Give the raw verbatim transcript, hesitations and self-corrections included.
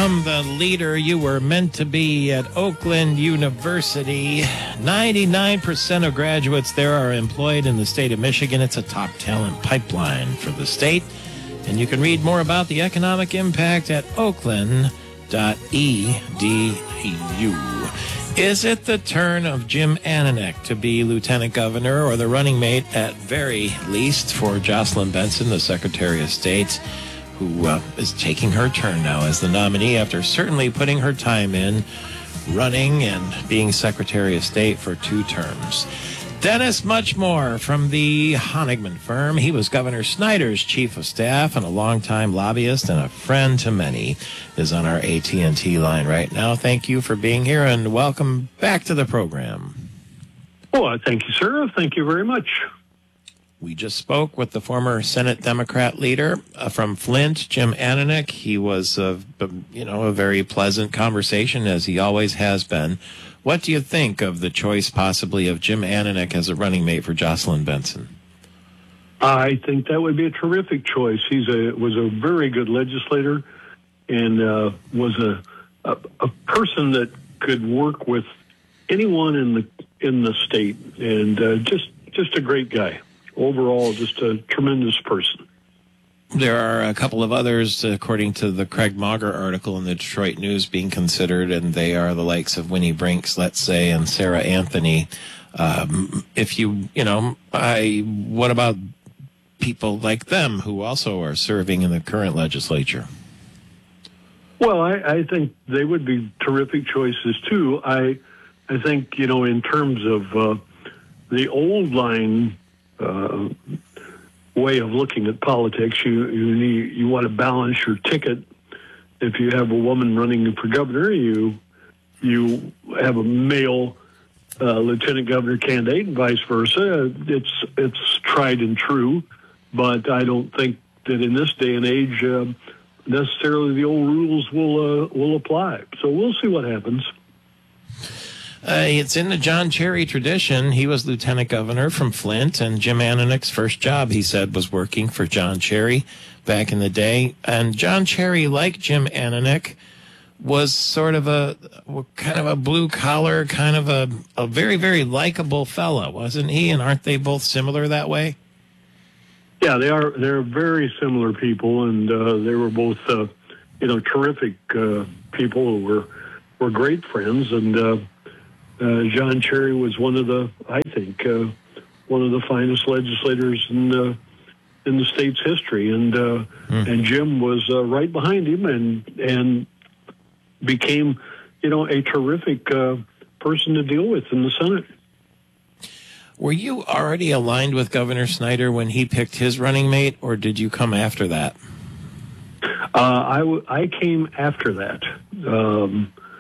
Become the leader you were meant to be at Oakland University. ninety-nine percent of graduates there are employed in the state of Michigan. It's a top talent pipeline for the state. And you can read more about the economic impact at oakland dot e d u. Is it the turn of Jim Ananich to be lieutenant governor, or the running mate at very least for Jocelyn Benson, the Secretary of State, who uh, is taking her turn now as the nominee after certainly putting her time in running and being Secretary of State for two terms? Dennis Muchmore from the Honigman firm. He was Governor Snyder's chief of staff and a longtime lobbyist and a friend to many, is on our A T and T line right now. Thank you for being here and welcome back to the program. Well, thank you, sir. Thank you very much. We just spoke with the former Senate Democrat leader uh, from Flint, Jim Ananich. He was, uh, you know, a very pleasant conversation, as he always has been. What do you think of the choice, possibly, of Jim Ananich as a running mate for Jocelyn Benson? I think that would be a terrific choice. He's a was a very good legislator, and uh, was a, a a person that could work with anyone in the in the state, and uh, just just a great guy. Overall, just a tremendous person. There are a couple of others, according to the Craig Mauger article in the Detroit News, being considered, and they are the likes of Winnie Brinks, let's say, and Sarah Anthony. Um, if you, you know, I, what about people like them who also are serving in the current legislature? Well, I, I think they would be terrific choices too. I, I think, you know, in terms of uh, the old line uh, way of looking at politics, you you need you want to balance your ticket. If you have a woman running for governor, you you have a male uh, lieutenant governor candidate, and vice versa. It's it's tried and true, but I don't think that in this day and age uh, necessarily the old rules will uh, will apply. So we'll see what happens. Uh, it's in the John Cherry tradition. He was lieutenant governor from Flint, and Jim Ananich's first job, he said, was working for John Cherry back in the day. And John Cherry, like Jim Ananich, was sort of a kind of a blue-collar, kind of a, a very, very likable fellow, wasn't he? And aren't they both similar that way? Yeah, they are. They're very similar people, and uh, they were both, uh, you know, terrific uh, people who were were great friends. And uh, uh, John Cherry was one of the, I think, uh, one of the finest legislators in uh, in the state's history. And uh, mm. and Jim was uh, right behind him, and and became, you know, a terrific uh, person to deal with in the Senate. Were you already aligned with Governor Snyder when he picked his running mate, or did you come after that? Uh, I, w- I came after that. Um,